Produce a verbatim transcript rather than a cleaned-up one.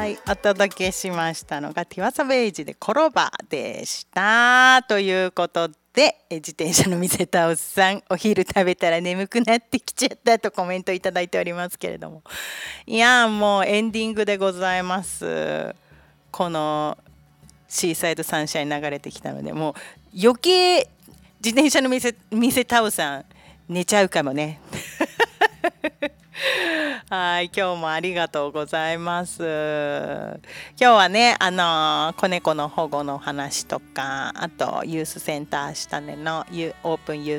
はいお届けしましたのがティワサベイジでコロバでしたということで、自転車の店タオスさん、お昼食べたら眠くなってきちゃったとコメントいただいておりますけれども、いやもうエンディングでございます。このシーサイドサンシャイン流れてきたので、もう余計自転車の店店タオさん寝ちゃうかもね。はい、今日もありがとうございます。今日はね、あの子猫の保護の話とか、あとユースセンター下根のユオープンユー